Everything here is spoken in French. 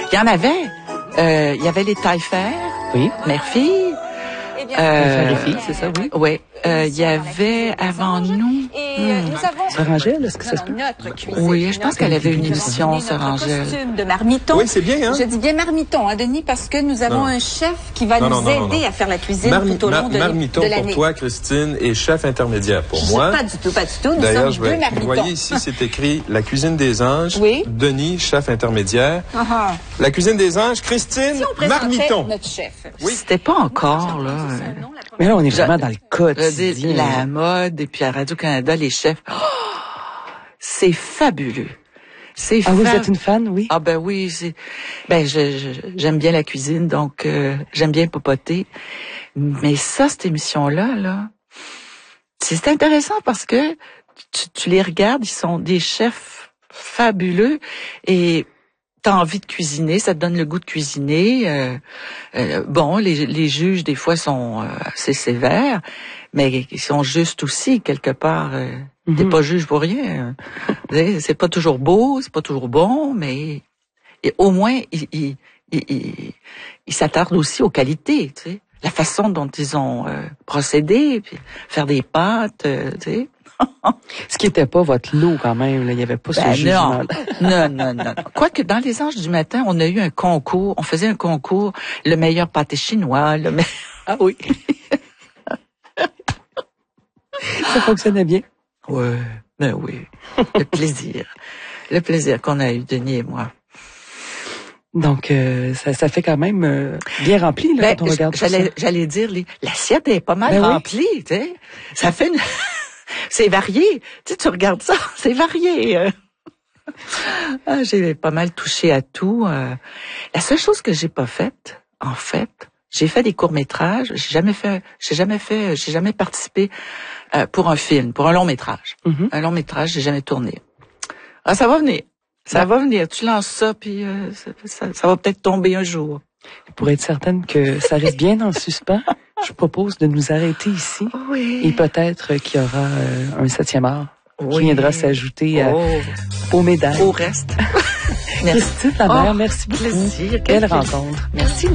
Il y en avait. Il y avait les taille-fer. Oui. Mère-fille. Frère et fille, c'est ça, oui. Oui. Il y avait avant nous. Sœur Angèle, est-ce que ça se peut? Oui, je pense qu'elle avait une émission, Sœur Angèle. Costume de marmiton. Oui, c'est bien, hein? Je dis bien marmiton, hein, Denis, parce que nous avons un chef qui va nous aider à faire la cuisine tout au long de marmiton l'année. pour toi, Christine, et chef intermédiaire pour moi. Pas du tout, pas du tout. Nous D'ailleurs, sommes deux marmitons. vous voyez ici, c'est écrit la cuisine des anges. Oui. Denis, chef intermédiaire. La cuisine des anges, Christine, Si on présentait marmiton. notre chef. Oui. C'était pas encore, là. Mais là, on est vraiment dans le quotidien. La mode, et puis à Radio-Canada, les chefs. Oh, c'est fabuleux. C'est Ah, vous êtes une fan, oui? Ah, ben oui, j'aime bien la cuisine, donc j'aime bien popoter. Mais ça, cette émission-là, là, c'est intéressant parce que tu les regardes, ils sont des chefs fabuleux et t'as envie de cuisiner, ça te donne le goût de cuisiner. Bon, les juges, des fois, sont assez sévères, mais ils sont justes aussi, quelque part. T'es pas juge pour rien. C'est pas toujours beau, c'est pas toujours bon, mais au moins, ils s'attardent aussi aux qualités, tu sais. La façon dont ils ont procédé, puis faire des pâtes, tu sais. Ce qui était pas votre lot quand même, là. Il y avait pas ce jugement. Non. Quoique dans les Anges du matin, on a eu un concours. On faisait un concours, le meilleur pâté chinois. Ah oui. Ça fonctionnait bien. Ouais, ben oui. Le plaisir qu'on a eu, Denis et moi. Donc, ça fait quand même bien rempli, là, quand on regarde ça. J'allais dire, l'assiette est pas mal remplie, tu sais. Ça fait une... C'est varié. Tu regardes ça, c'est varié. J'ai pas mal touché à tout. La seule chose que j'ai pas faite, en fait, j'ai fait des courts-métrages. J'ai jamais participé pour un film, pour un long-métrage. Un long-métrage, j'ai jamais tourné. Ah, ça va venir. Ça va venir. Tu lances ça, puis ça va peut-être tomber un jour. Pour être certaine que ça reste bien en suspens, je propose de nous arrêter ici. Oui. Et peut-être qu'il y aura un 7e art qui viendra s'ajouter aux médailles. Au reste. Merci, Christine Labert, merci beaucoup. Plaisir. Quelle rencontre. Merci.